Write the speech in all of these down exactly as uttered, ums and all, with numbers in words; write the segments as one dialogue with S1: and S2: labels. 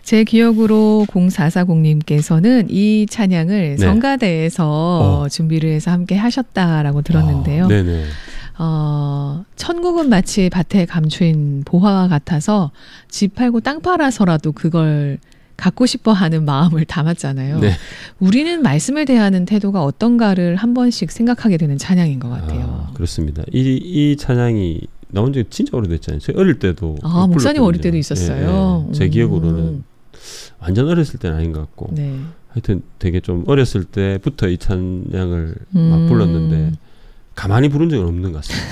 S1: 제 기억으로 공사사공님께서는 이 찬양을
S2: 네.
S1: 성가대에서
S2: 어.
S1: 준비를 해서 함께 하셨다라고 들었는데요.
S2: 아, 네네.
S1: 어, 천국은 마치 밭에 감추인 보화와 같아서 집 팔고 땅 팔아서라도 그걸 갖고 싶어 하는 마음을 담았잖아요.
S2: 네.
S1: 우리는 말씀을 대하는 태도가 어떤가를 한 번씩 생각하게 되는 찬양인 것 같아요.
S2: 아, 그렇습니다. 이, 이 찬양이 나온 지 진짜 오래됐잖아요. 제가 어릴 때도.
S1: 아, 목사님
S2: 불렀거든요.
S1: 어릴 때도 있었어요.
S2: 예, 예. 제
S1: 음.
S2: 기억으로는 완전 어렸을 때는 아닌 것 같고.
S1: 네.
S2: 하여튼 되게 좀 어렸을 때부터 이 찬양을
S1: 음.
S2: 막 불렀는데 가만히 부른 적은 없는 것 같습니다.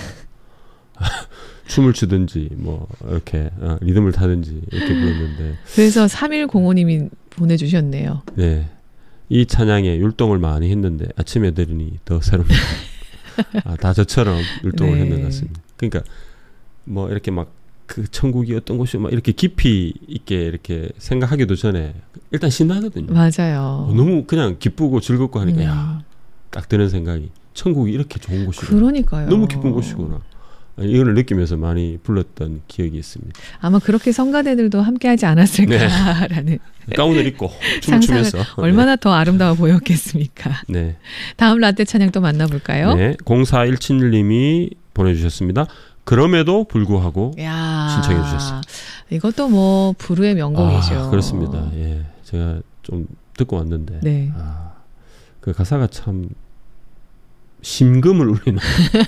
S2: 춤을 추든지 뭐 이렇게 어, 리듬을 타든지 이렇게 불렀는데.
S1: 그래서 삼일공오님이 보내주셨네요.
S2: 네, 이 찬양에 율동을 많이 했는데 아침에 들으니 더 새롭네요. 아, 다 저처럼 율동을
S1: 네.
S2: 했는 것 같습니다. 그러니까 뭐 이렇게 막 그 천국이 어떤 곳이 막 이렇게 깊이 있게 이렇게 생각하기도 전에 일단 신나거든요.
S1: 맞아요.
S2: 어, 너무 그냥 기쁘고 즐겁고 하니까
S1: 음.
S2: 야, 딱 드는 생각이 천국이 이렇게 좋은 곳이구나.
S1: 그러니까요.
S2: 너무 기쁜 곳이구나. 이걸 느끼면서 많이 불렀던 기억이 있습니다.
S1: 아마 그렇게 성가대들도 함께하지 않았을까라는
S2: 네. 가운을 입고 춤을
S1: 상상을
S2: 추면서
S1: 얼마나 더 아름다워 보였겠습니까.
S2: 네.
S1: 다음 라떼 찬양 또 만나볼까요?
S2: 네. 공사일칠님이 보내주셨습니다. 그럼에도 불구하고
S1: 야,
S2: 신청해 주셨어요.
S1: 이것도 뭐 부르의 명곡이죠.
S2: 아, 그렇습니다. 예, 제가 좀 듣고 왔는데
S1: 네.
S2: 아, 그 가사가 참 심금을 울리는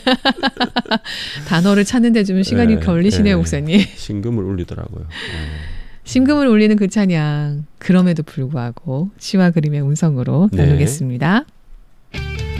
S1: 단어를 찾는데 좀 시간이
S2: 네,
S1: 걸리시네요,
S2: 네.
S1: 목사님.
S2: 심금을 울리더라고요. 예.
S1: 심금을 울리는 그 찬양, 그럼에도 불구하고 시와 그림의 음성으로
S2: 네.
S1: 나누겠습니다.